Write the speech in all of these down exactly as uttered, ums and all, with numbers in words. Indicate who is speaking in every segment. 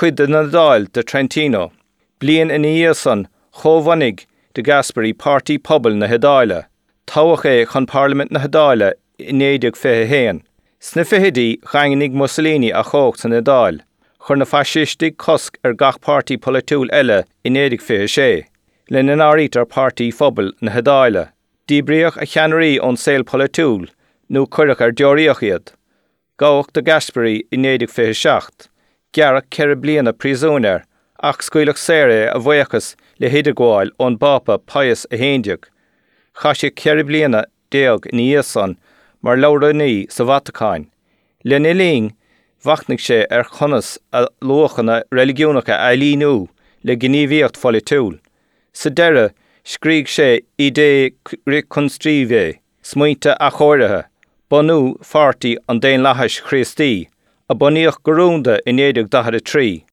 Speaker 1: cuid na Dáil de Trentino. Blian in Iason, chomhanig de Gasperi Party Pobl na Hedáile. Táwach é chun Parliament na Hedáile in éideag fithe héan. Sna fihidí changanig Mussolini a chócht san Hedáil. Chur na fascistig cosc ar gach party politúil eile in éideag fithe sé. Le na nárítar Party Pobl na Hedáile. Díbríoch a cheannarí ón saol politúil, nó cuireach ar deoríoch iad. Gáach de Gasperi in éideag fithe seacht. Gearach ceithre bliana príosúnar, ach scuilech sére a bhuiachas le hideagháil ón bapa Pius a héindeag. Chaise ceithre bliana déag in Iason mar leabhar ní sa Vatacáin. Le nilín bhachnig sé ar chonas a luachana religiúnacha a líonú le gníomhaíocht folitúil. Sa deire scríg sé idé reconstríomhé, smuointe a chóirithe, bunú fartaí an déan leithais Christí, a buníoch gorúnda in éideag dahad a trí.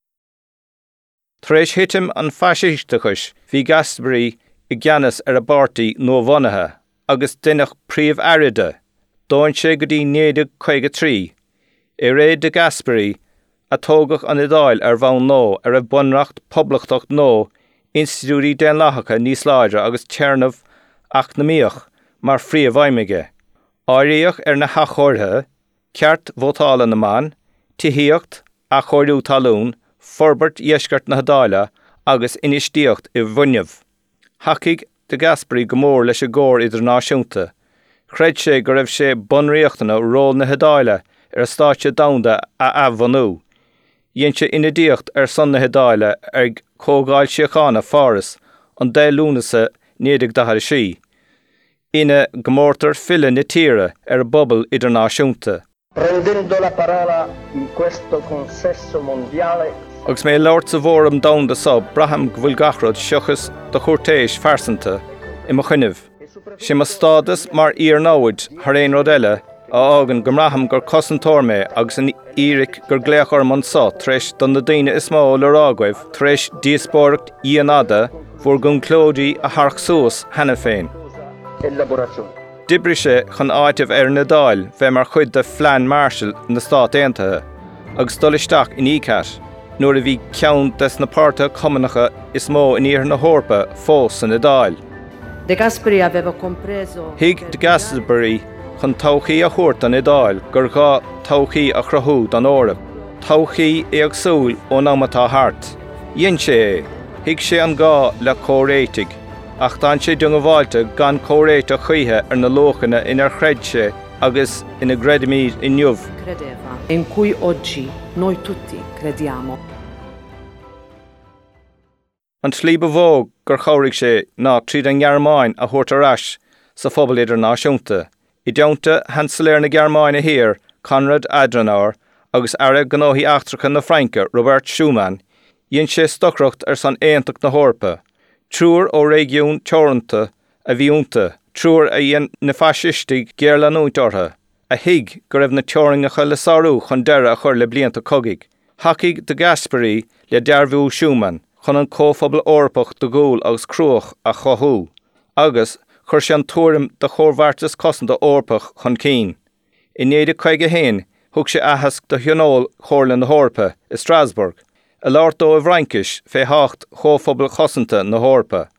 Speaker 1: Tar éis hitim an fasistachas bhí Gasperi i gceannas ar a bartaí nómhonathe, agus duineach príomh airide, dóin sé go dtí néideag chuige trí. I réad de Gasperi a tógach an Hedáil ar bhain nó ar a bunreacht poblachtach nó institúí den leathacha níos láidre agus tearnamh ach na míoch mar phríomhhaimige. Áiríoch ar na hachortha, ceart vótála na man, tithíocht a chóirú talún, forbert iesgart na Hedáile agus inistíocht i bhuineamh. Hacaigh de Gasperi go mór leis a gcóir idirnáisiúnta. Chreid sé go raibh sé bunríochtainna ról na Hedáile ar a stáitse damhanda a abhanú. Dhéann sé inadíocht ar son na Hedáile ar cógáil síochána Fáras an dé lúnasa néideag dahad sí. Ine gomórtar fille na tíre ar a bobbal idirnáisiúnta.
Speaker 2: Prendendo la parola in questo consesso mondiale.
Speaker 1: Agus mé leabhart sa bhórm damhanda sab braham go bhfuil gachrad seochas do chuirtéis farsanta i mo chuinimh. Sé má stádas mar íarnáid th aon rud eile a ágan go mraham gur cosantóir agus an íric gur gléachar man sa treis don na daine is mó le rágaibh treis díospóireacht íonada bhór gon clódaí a tharc suas hena féin. Dibri sé chun áitimh ar na Dáil bheith mar chuid de Flean Marshall na Stát Aontaithe agus dul isteach in íceart nuair a bhí ceann des na páirte cumannacha is mó in íoth na hórpa fós san na Dáil.
Speaker 3: De Gasperi aveva compreso.
Speaker 1: Thig de Gasperi chun todhchaí a chuairt an Dáil gur gá todhchaí a chruthú don órap. Todhchaí é ag súil ó námatá thart. Dhéann sé é, thig sé an gá le córéitigh, ach dáin sé dung bháilte gan córéite chuithe ar na lochanna inar chreid sé agus ina gredimíd inniuh.
Speaker 3: Credeva, in cui oggi noi tutti crediamo.
Speaker 1: An slíbe bhóg gur chomhraigh sé ná tríd an Gearmáin a thuairt arás sa phobal idirnáisiúnta. I dteannta hansaléir na Gearmáin a hir Konrad Adenauer agus aire gnóthaí achtracha na Fraince Robert Schumann, dhéann sé stocrocht ar san Aontacht na hórpa. Trúr ó réigiún teoranta a bhíúnta, trúr a dhéann na fasistig géarlanúint ortha. A thuig go raibh na teoringacha le sarú chun deire a chur le blianta cogaigh. Hacaigh de Gasperi le dearbhú Schumann chun an cóphobal orpach do gúil agus cruach a chothú, agus chur sé an túrim de chórbhartas cosanta orpach chun cín. I néideag chuige héin, thug sé ahas do thionól chóirlan na hórpa i Strasburg, a láirt ó a bhraincis fé hácht chóphobal cosanta na hórpa.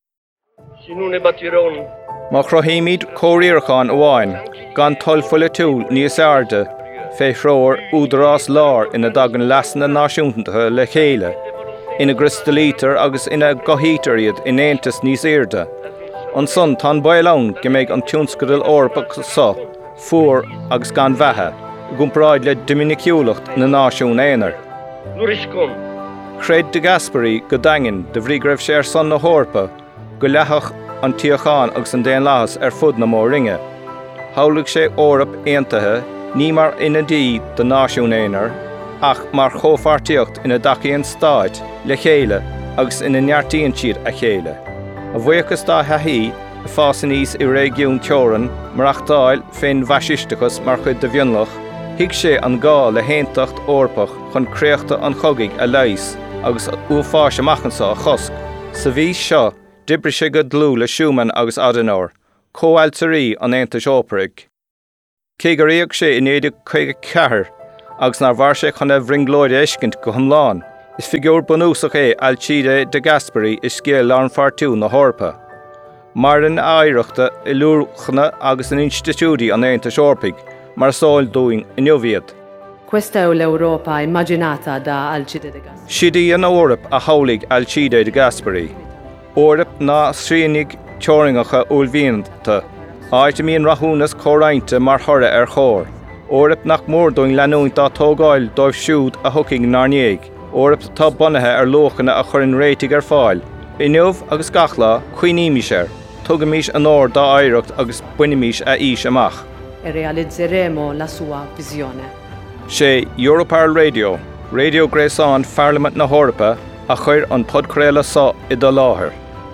Speaker 1: Má chrothíimiid cóiríorcháin amháin, gan toilfuile túil níos airde, fé thróir údarás lár ina dagan leasna náisiúntatha le chéile, ina gristolítar agus ina gohítar iad in éantas níos airde. An son tá bailán go méid an tiúnscadal orpach sa, fuair agus gan bheithe, gumpráid le dominiciúlacht na náisiún éanar. Chreid de Gasperi go daingin de bhrí go raibh sé ar son na hórpa, go leathach an tíochán agus an déan leas ar fud na mór ringe. Thabhlaigh sé órap aontaithe, ní mar ina dí do náisiún éanar, ach mar chóphartaíocht ina dacaíonn stáit le chéile agus ina neartaíonn siad a chéile. A bhuiachas dá thaithí a fásan níos i réigiún teoran mar ach dáil féin bhaisistechas mar chud de bhionlach, hiag sé an gá le héantacht orpach chun créachta an chogaigh a leis agus uafáis amachchansá a chosc. Sa bhí seo, dibri sé go dlú le Schumann agus Adenauer, cóhailtarí an Aontais Óparaigh. Cé go réadh sé in éideag chuige ceathair, agus nar bhar sé chun a bhringlóide éiscint go thomláin, Is figure bonúsach é Alcide de Gasperi is scéal an fartú na Horpa. Mar an áireachta i lúrchna agus an institúdi an Aontas Eorpaig, mar sáil dúing in Joviad.
Speaker 3: Questa è l'Europa immaginata da Alcide de Gasperi.
Speaker 1: Sidí an Eorp a haulig Alcide de Gasperi. Eorp ná srínig teoringacha úlhíonanta. Áit míon rathúnas córainte mar thora ar chóir. Eorp nach mór dúing leanúint dá tógáil dóibh siúd a thucing narnéig. Eorp tá bunathe ar lochanna a churann réitigh ar fáil. I nuamh agus gachlá cuinímis ar. Tugamís an óir dá áireacht agus buinimís a ís amach.
Speaker 3: E realizzeremo la sua visione.
Speaker 1: Sé Europarl Radio, Radio Gréasán Parliament na Horpa a chuir an podcréile sa i do láthair.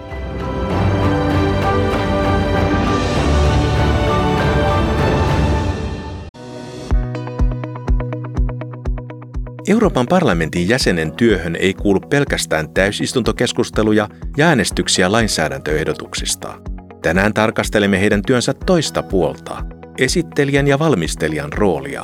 Speaker 4: Euroopan parlamentin jäsenen työhön ei kuulu pelkästään täysistuntokeskusteluja ja äänestyksiä lainsäädäntöehdotuksista. Tänään tarkastelemme heidän työnsä toista puolta, esittelijän ja valmistelijan roolia.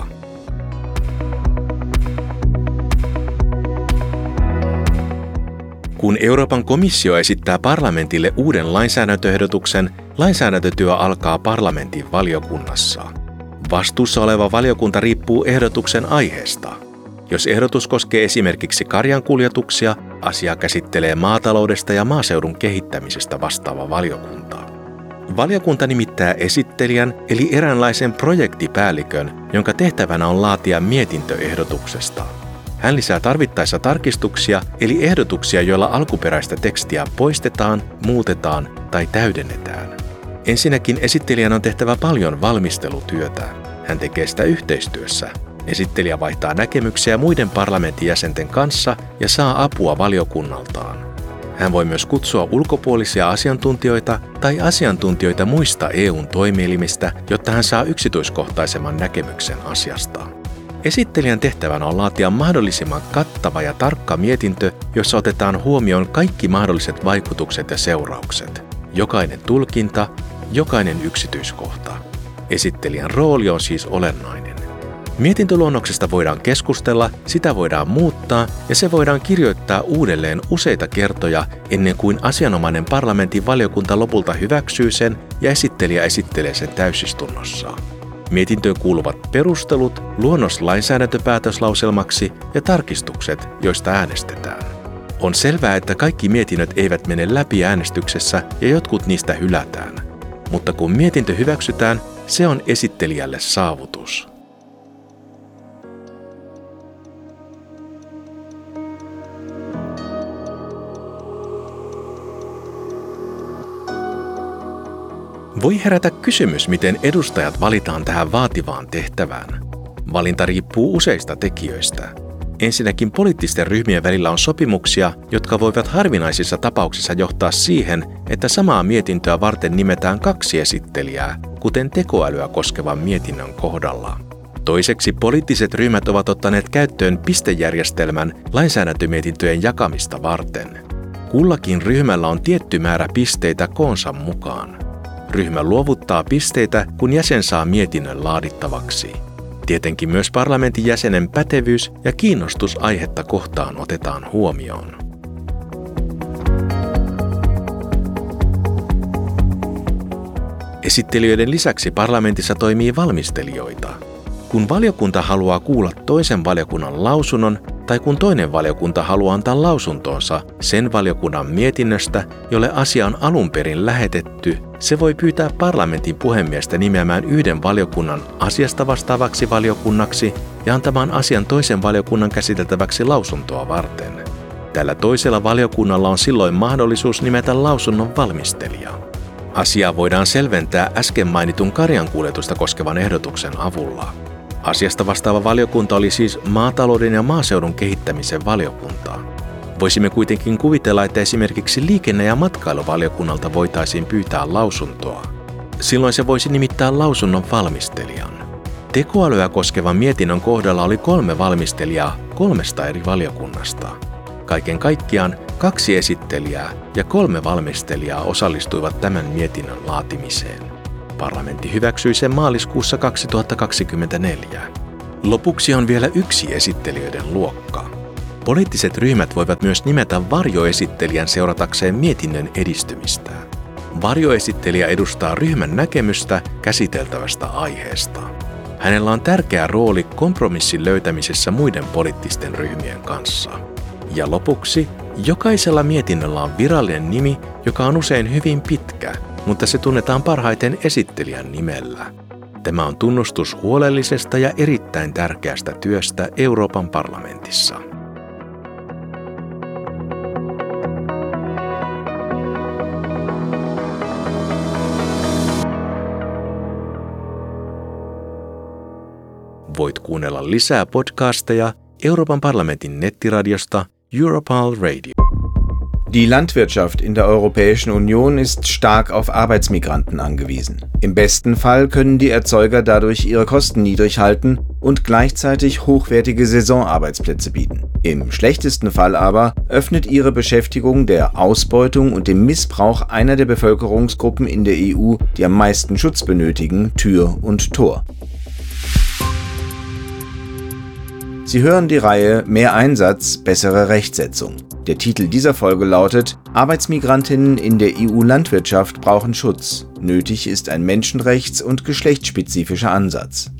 Speaker 4: Kun Euroopan komissio esittää parlamentille uuden lainsäädäntöehdotuksen, lainsäädäntötyö alkaa parlamentin valiokunnassa. Vastuussa oleva valiokunta riippuu ehdotuksen aiheesta. Jos ehdotus koskee esimerkiksi karjankuljetuksia, asia käsittelee maataloudesta ja maaseudun kehittämisestä vastaava valiokunta. Valiokunta nimittää esittelijän eli eräänlaisen projektipäällikön, jonka tehtävänä on laatia mietintö ehdotuksesta. Hän lisää tarvittaessa tarkistuksia eli ehdotuksia, joilla alkuperäistä tekstiä poistetaan, muutetaan tai täydennetään. Ensinnäkin esittelijän on tehtävä paljon valmistelutyötä. Hän tekee sitä yhteistyössä. Esittelijä vaihtaa näkemyksiä muiden parlamentin jäsenten kanssa ja saa apua valiokunnaltaan. Hän voi myös kutsua ulkopuolisia asiantuntijoita tai asiantuntijoita muista E U:n toimielimistä, jotta hän saa yksityiskohtaisemman näkemyksen asiasta. Esittelijän tehtävänä on laatia mahdollisimman kattava ja tarkka mietintö, jossa otetaan huomioon kaikki mahdolliset vaikutukset ja seuraukset. Jokainen tulkinta, jokainen yksityiskohta. Esittelijän rooli on siis olennainen. Mietintöluonnoksesta voidaan keskustella, sitä voidaan muuttaa ja se voidaan kirjoittaa uudelleen useita kertoja ennen kuin asianomainen parlamentin valiokunta lopulta hyväksyy sen ja esittelijä esittelee sen täysistunnossa. Mietintöön kuuluvat perustelut, luonnos lainsäädäntöpäätöslauselmaksi ja tarkistukset, joista äänestetään. On selvää, että kaikki mietinnöt eivät mene läpi äänestyksessä ja jotkut niistä hylätään. Mutta kun mietintö hyväksytään, se on esittelijälle saavutus. Voi herätä kysymys, miten edustajat valitaan tähän vaativaan tehtävään. Valinta riippuu useista tekijöistä. Ensinnäkin poliittisten ryhmien välillä on sopimuksia, jotka voivat harvinaisissa tapauksissa johtaa siihen, että samaa mietintöä varten nimetään kaksi esittelijää, kuten tekoälyä koskevan mietinnön kohdalla. Toiseksi poliittiset ryhmät ovat ottaneet käyttöön pistejärjestelmän lainsäädäntömietintöjen jakamista varten. Kullakin ryhmällä on tietty määrä pisteitä koonsa mukaan. Ryhmä luovuttaa pisteitä, kun jäsen saa mietinnön laadittavaksi. Tietenkin myös parlamentin jäsenen pätevyys ja kiinnostus aihetta kohtaan otetaan huomioon. Esittelijöiden lisäksi parlamentissa toimii valmistelijoita. Kun valiokunta haluaa kuulla toisen valiokunnan lausunnon tai kun toinen valiokunta haluaa antaa lausuntonsa sen valiokunnan mietinnöstä, jolle asia on alun perin lähetetty, se voi pyytää parlamentin puhemiestä nimeämään yhden valiokunnan asiasta vastaavaksi valiokunnaksi ja antamaan asian toisen valiokunnan käsiteltäväksi lausuntoa varten. Tällä toisella valiokunnalla on silloin mahdollisuus nimetä lausunnon valmistelija. Asiaa voidaan selventää äsken mainitun karjankuljetusta koskevan ehdotuksen avulla. Asiasta vastaava valiokunta oli siis maatalouden ja maaseudun kehittämisen valiokunta. Voisimme kuitenkin kuvitella, että esimerkiksi liikenne- ja matkailuvaliokunnalta voitaisiin pyytää lausuntoa. Silloin se voisi nimittää lausunnon valmistelijan. Tekoälyä koskevan mietinnön kohdalla oli kolme valmistelijaa kolmesta eri valiokunnasta. Kaiken kaikkiaan kaksi esittelijää ja kolme valmistelijaa osallistuivat tämän mietinnön laatimiseen. Parlamentti hyväksyi sen maaliskuussa kaksituhattakaksikymmentäneljä. Lopuksi on vielä yksi esittelijöiden luokka. poliittiset ryhmät voivat myös nimetä varjoesittelijän seuratakseen mietinnön edistymistä. Varjoesittelijä edustaa ryhmän näkemystä käsiteltävästä aiheesta. Hänellä on tärkeä rooli kompromissin löytämisessä muiden poliittisten ryhmien kanssa. Ja lopuksi, jokaisella mietinnöllä on virallinen nimi, joka on usein hyvin pitkä, mutta se tunnetaan parhaiten esittelijän nimellä. Tämä on tunnustus huolellisesta ja erittäin tärkeästä työstä Euroopan parlamentissa. Voit kuunnella lisää podcasteja Euroopan parlamentin nettiradiosta Europal Radio.
Speaker 5: Die Landwirtschaft in der Europäischen Union ist stark auf Arbeitsmigranten angewiesen. Im besten Fall können die Erzeuger dadurch ihre Kosten niedrig halten und gleichzeitig hochwertige Saisonarbeitsplätze bieten. Im schlechtesten Fall aber öffnet ihre Beschäftigung der Ausbeutung und dem Missbrauch einer der Bevölkerungsgruppen in der E U, die am meisten Schutz benötigen, Tür und Tor. Sie hören die Reihe Mehr Einsatz, bessere Rechtsetzung. Der Titel dieser Folge lautet Arbeitsmigrantinnen in der E U-Landwirtschaft brauchen Schutz. Nötig ist ein menschenrechts- und geschlechtsspezifischer Ansatz.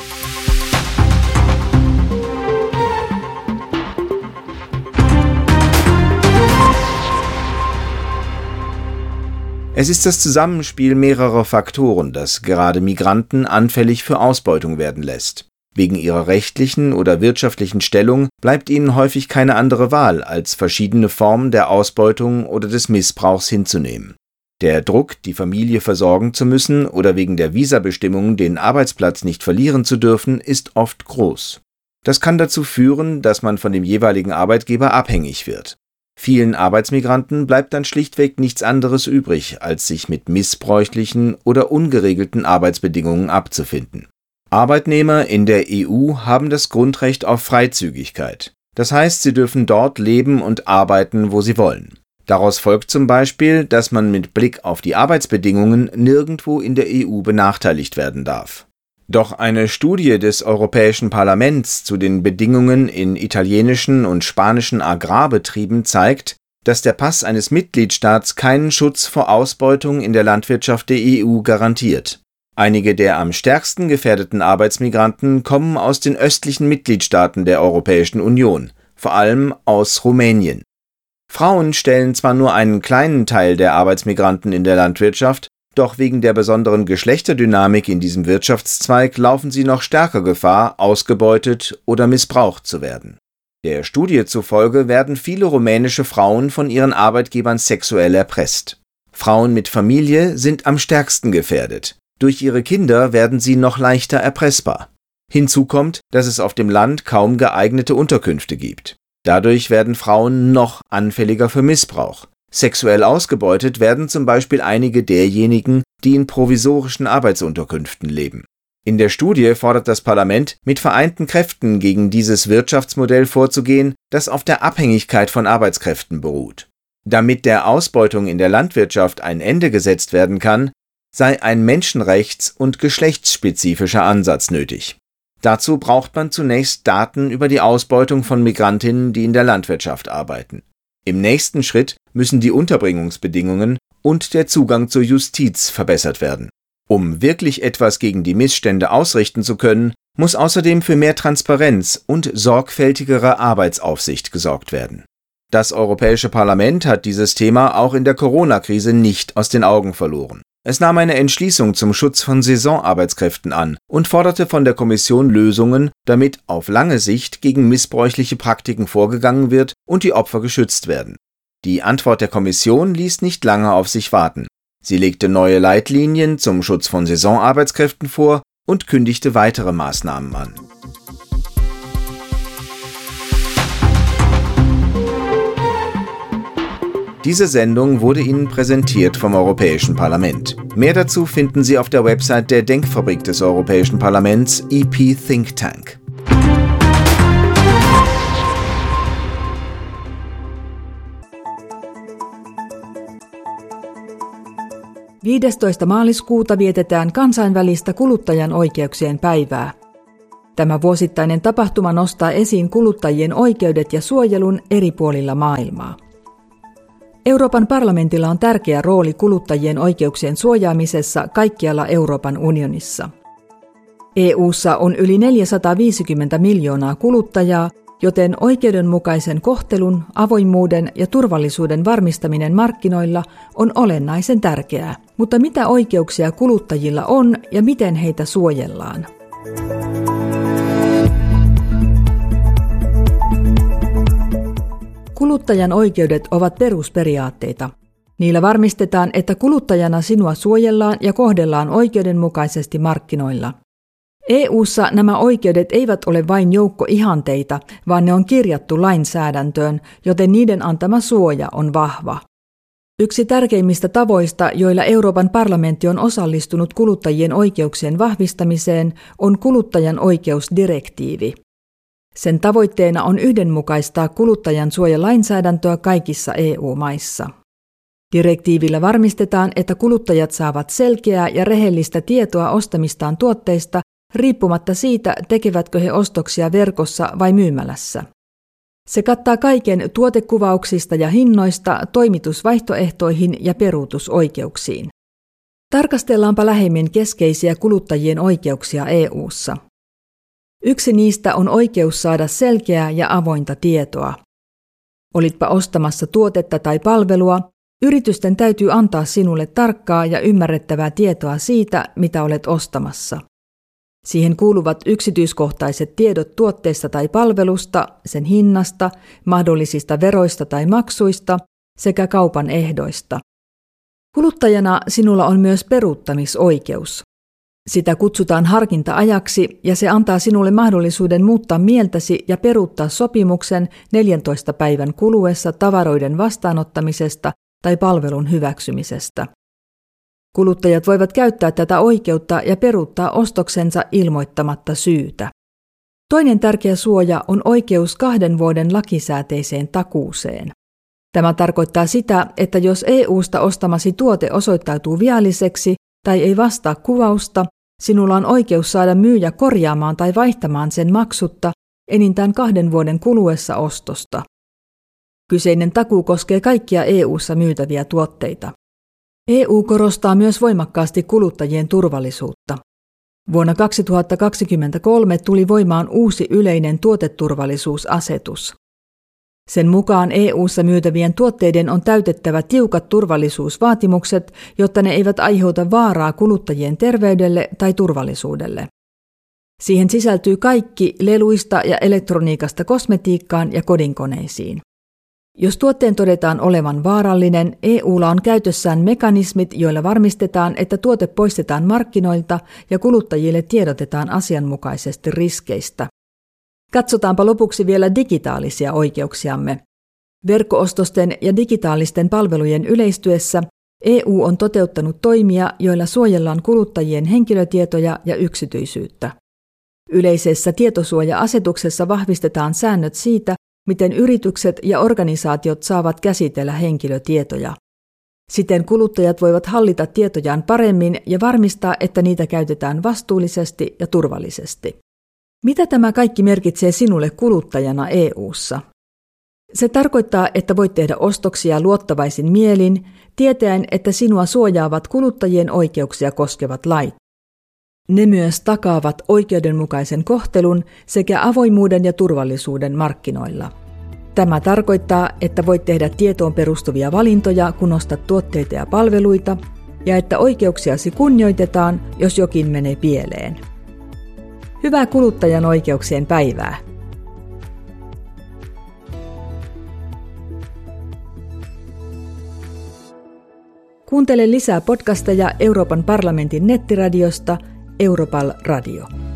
Speaker 5: Es ist das Zusammenspiel mehrerer Faktoren, das gerade Migranten anfällig für Ausbeutung werden lässt. Wegen ihrer rechtlichen oder wirtschaftlichen Stellung bleibt ihnen häufig keine andere Wahl, als verschiedene Formen der Ausbeutung oder des Missbrauchs hinzunehmen. Der Druck, die Familie versorgen zu müssen oder wegen der Visabestimmungen den Arbeitsplatz nicht verlieren zu dürfen, ist oft groß. Das kann dazu führen, dass man von dem jeweiligen Arbeitgeber abhängig wird. Vielen Arbeitsmigranten bleibt dann schlichtweg nichts anderes übrig, als sich mit missbräuchlichen oder ungeregelten Arbeitsbedingungen abzufinden. Arbeitnehmer in der E U haben das Grundrecht auf Freizügigkeit. Das heißt, sie dürfen dort leben und arbeiten, wo sie wollen. Daraus folgt zum Beispiel, dass man mit Blick auf die Arbeitsbedingungen nirgendwo in der E U benachteiligt werden darf. Doch eine Studie des Europäischen Parlaments zu den Bedingungen in italienischen und spanischen Agrarbetrieben zeigt, dass der Pass eines Mitgliedstaats keinen Schutz vor Ausbeutung in der Landwirtschaft der E U garantiert. Einige der am stärksten gefährdeten Arbeitsmigranten kommen aus den östlichen Mitgliedstaaten der Europäischen Union, vor allem aus Rumänien. Frauen stellen zwar nur einen kleinen Teil der Arbeitsmigranten in der Landwirtschaft, doch wegen der besonderen Geschlechterdynamik in diesem Wirtschaftszweig laufen sie noch stärker Gefahr, ausgebeutet oder missbraucht zu werden. Der Studie zufolge werden viele rumänische Frauen von ihren Arbeitgebern sexuell erpresst. Frauen mit Familie sind am stärksten gefährdet. Durch ihre Kinder werden sie noch leichter erpressbar. Hinzu kommt, dass es auf dem Land kaum geeignete Unterkünfte gibt. Dadurch werden Frauen noch anfälliger für Missbrauch. Sexuell ausgebeutet werden zum Beispiel einige derjenigen, die in provisorischen Arbeitsunterkünften leben. In der Studie fordert das Parlament, mit vereinten Kräften gegen dieses Wirtschaftsmodell vorzugehen, das auf der Abhängigkeit von Arbeitskräften beruht. Damit der Ausbeutung in der Landwirtschaft ein Ende gesetzt werden kann, sei ein menschenrechts- und geschlechtsspezifischer Ansatz nötig. Dazu braucht man zunächst Daten über die Ausbeutung von Migrantinnen, die in der Landwirtschaft arbeiten. Im nächsten Schritt müssen die Unterbringungsbedingungen und der Zugang zur Justiz verbessert werden. Um wirklich etwas gegen die Missstände ausrichten zu können, muss außerdem für mehr Transparenz und sorgfältigere Arbeitsaufsicht gesorgt werden. Das Europäische Parlament hat dieses Thema auch in der Corona-Krise nicht aus den Augen verloren. Es nahm eine Entschließung zum Schutz von Saisonarbeitskräften an und forderte von der Kommission Lösungen, damit auf lange Sicht gegen missbräuchliche Praktiken vorgegangen wird und die Opfer geschützt werden. Die Antwort der Kommission ließ nicht lange auf sich warten. Sie legte neue Leitlinien zum Schutz von Saisonarbeitskräften vor und kündigte weitere Maßnahmen an. Diese Sendung wurde Ihnen präsentiert vom Europäischen Parlament. Mehr dazu finden Sie auf der Website der Denkfabrik des Europäischen Parlaments, E P Think Tank.
Speaker 6: viidestoista maaliskuuta vietetään kansainvälistä kuluttajan oikeuksien päivää. Tämä vuosittainen tapahtuma nostaa esiin kuluttajien oikeudet ja suojelun eri puolilla maailmaa. Euroopan parlamentilla on tärkeä rooli kuluttajien oikeuksien suojaamisessa kaikkialla Euroopan unionissa. E U:ssa on yli neljäsataaviisikymmentä miljoonaa kuluttajaa, joten oikeudenmukaisen kohtelun, avoimuuden ja turvallisuuden varmistaminen markkinoilla on olennaisen tärkeää. Mutta mitä oikeuksia kuluttajilla on ja miten heitä suojellaan? Kuluttajan oikeudet ovat perusperiaatteita. Niillä varmistetaan, että kuluttajana sinua suojellaan ja kohdellaan oikeudenmukaisesti markkinoilla. E U:ssa nämä oikeudet eivät ole vain joukko ihanteita, vaan ne on kirjattu lainsäädäntöön, joten niiden antama suoja on vahva. Yksi tärkeimmistä tavoista, joilla Euroopan parlamentti on osallistunut kuluttajien oikeuksien vahvistamiseen, on kuluttajan oikeusdirektiivi. Sen tavoitteena on yhdenmukaistaa kuluttajan suojalainsäädäntöä kaikissa E U-maissa. Direktiivillä varmistetaan, että kuluttajat saavat selkeää ja rehellistä tietoa ostamistaan tuotteista, riippumatta siitä, tekevätkö he ostoksia verkossa vai myymälässä. Se kattaa kaiken tuotekuvauksista ja hinnoista toimitusvaihtoehtoihin ja peruutusoikeuksiin. Tarkastellaanpa lähemmin keskeisiä kuluttajien oikeuksia E U:ssa. Yksi niistä on oikeus saada selkeää ja avointa tietoa. Olitpa ostamassa tuotetta tai palvelua, yritysten täytyy antaa sinulle tarkkaa ja ymmärrettävää tietoa siitä, mitä olet ostamassa. Siihen kuuluvat yksityiskohtaiset tiedot tuotteesta tai palvelusta, sen hinnasta, mahdollisista veroista tai maksuista sekä kaupan ehdoista. Kuluttajana sinulla on myös peruuttamisoikeus. Sitä kutsutaan harkinta-ajaksi ja se antaa sinulle mahdollisuuden muuttaa mieltäsi ja peruuttaa sopimuksen neljäntoista päivän kuluessa tavaroiden vastaanottamisesta tai palvelun hyväksymisestä. Kuluttajat voivat käyttää tätä oikeutta ja peruuttaa ostoksensa ilmoittamatta syytä. Toinen tärkeä suoja on oikeus kahden vuoden lakisääteiseen takuuseen. Tämä tarkoittaa sitä, että jos E U:sta ostamasi tuote osoittautuu vialliseksi tai ei vastaa kuvausta, sinulla on oikeus saada myyjä korjaamaan tai vaihtamaan sen maksutta enintään kahden vuoden kuluessa ostosta. Kyseinen takuu koskee kaikkia E U:ssa myytäviä tuotteita. E U korostaa myös voimakkaasti kuluttajien turvallisuutta. Vuonna kaksituhattakaksikymmentäkolme tuli voimaan uusi yleinen tuoteturvallisuusasetus. Sen mukaan E U:ssa myytävien tuotteiden on täytettävä tiukat turvallisuusvaatimukset, jotta ne eivät aiheuta vaaraa kuluttajien terveydelle tai turvallisuudelle. Siihen sisältyy kaikki leluista ja elektroniikasta kosmetiikkaan ja kodinkoneisiin. Jos tuotteen todetaan olevan vaarallinen, E U:lla on käytössään mekanismit, joilla varmistetaan, että tuote poistetaan markkinoilta ja kuluttajille tiedotetaan asianmukaisesti riskeistä. Katsotaanpa lopuksi vielä digitaalisia oikeuksiamme. Verkko-ostosten ja digitaalisten palvelujen yleistyessä E U on toteuttanut toimia, joilla suojellaan kuluttajien henkilötietoja ja yksityisyyttä. Yleisessä tietosuoja-asetuksessa vahvistetaan säännöt siitä, miten yritykset ja organisaatiot saavat käsitellä henkilötietoja. Siten kuluttajat voivat hallita tietojaan paremmin ja varmistaa, että niitä käytetään vastuullisesti ja turvallisesti. Mitä tämä kaikki merkitsee sinulle kuluttajana E U:ssa? Se tarkoittaa, että voit tehdä ostoksia luottavaisin mielin, tietäen, että sinua suojaavat kuluttajien oikeuksia koskevat lait. Ne myös takaavat oikeudenmukaisen kohtelun sekä avoimuuden ja turvallisuuden markkinoilla. Tämä tarkoittaa, että voit tehdä tietoon perustuvia valintoja, kun ostat tuotteita ja palveluita, ja että oikeuksiasi kunnioitetaan, jos jokin menee pieleen. Hyvää kuluttajan oikeuksien päivää! Kuuntele lisää podcasteja Euroopan parlamentin nettiradiosta Europal Radio.